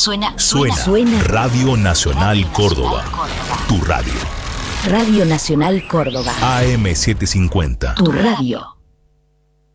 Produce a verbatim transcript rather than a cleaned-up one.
Suena, Suena. suena. Radio Nacional Córdoba. Tu radio. Radio Nacional Córdoba. A M setecientos cincuenta. Tu radio.